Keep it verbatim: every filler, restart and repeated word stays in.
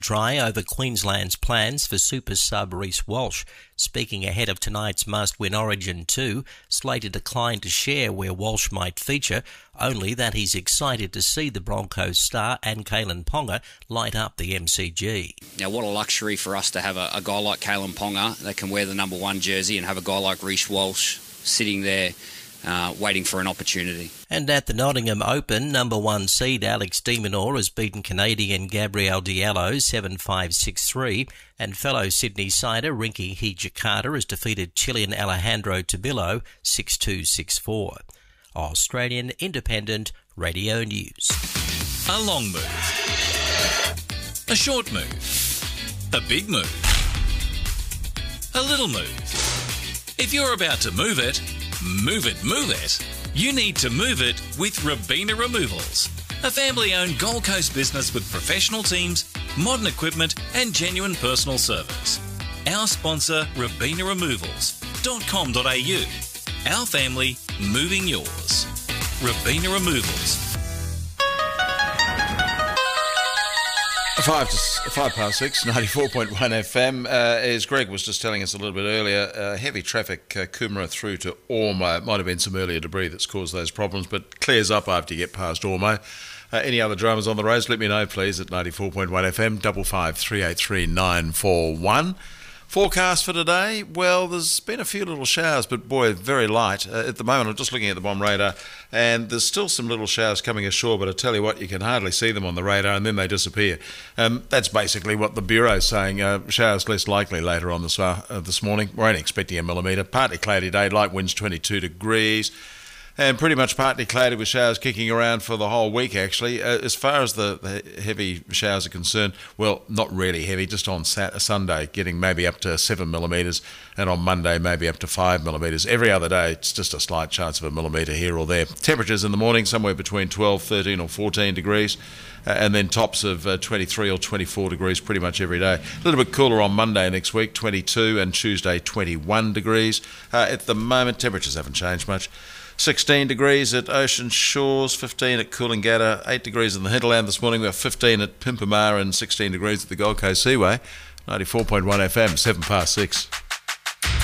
Dry over Queensland's plans for super sub Reece Walsh. Speaking ahead of tonight's must-win Origin two, Slater declined to share where Walsh might feature, only that he's excited to see the Broncos star and Kalyn Ponga light up the M C G. Now, what a luxury for us to have a, a guy like Kalyn Ponga that can wear the number one jersey and have a guy like Reece Walsh sitting there Uh, waiting for an opportunity. And at the Nottingham Open, number one seed Alex de Minaur has beaten Canadian Gabriel Diallo seven five six three, and fellow Sydney sider Rinky Hijikata has defeated Chilean Alejandro Tabillo six two six four. Australian Independent Radio News. A long move. A short move. A big move. A little move. If you're about to move it, Move it, move it. You need to move it with Robina Removals, a family-owned Gold Coast business with professional teams, modern equipment and genuine personal service. Our sponsor, robina removals dot com dot a u. Our family, moving yours. Robina Removals. Five to five past six, ninety-four point one F M. Uh, as Greg was just telling us a little bit earlier, uh, heavy traffic, uh, Coomera through to Ormo. It might have been some earlier debris that's caused those problems, but clears up after you get past Ormo. Uh, any other dramas on the roads, let me know, please, at ninety-four point one F M, double five three eight three nine four one. Forecast for today, well, there's been a few little showers, but boy, very light. Uh, at the moment, I'm just looking at the bomb radar, and there's still some little showers coming ashore, but I tell you what, you can hardly see them on the radar, and then they disappear. Um, that's basically what the Bureau's saying. Uh, showers less likely later on this, uh, this morning. We're only expecting a millimetre. Partly cloudy day, light winds twenty-two degrees. And pretty much partly cloudy with showers kicking around for the whole week, actually. Uh, as far as the, the heavy showers are concerned, well, not really heavy, just on Sat- Sunday, getting maybe up to seven millimetres, and on Monday, maybe up to five millimetres. Every other day, it's just a slight chance of a millimetre here or there. Temperatures in the morning, somewhere between twelve, thirteen or fourteen degrees, uh, and then tops of uh, twenty-three or twenty-four degrees pretty much every day. A little bit cooler on Monday next week, twenty-two, and Tuesday, twenty-one degrees. Uh, at the moment, temperatures haven't changed much. sixteen degrees at Ocean Shores, fifteen at Coolangatta, eight degrees in the hinterland this morning. We have fifteen at Pimpamar and sixteen degrees at the Gold Coast Seaway. ninety-four point one F M, seven past six.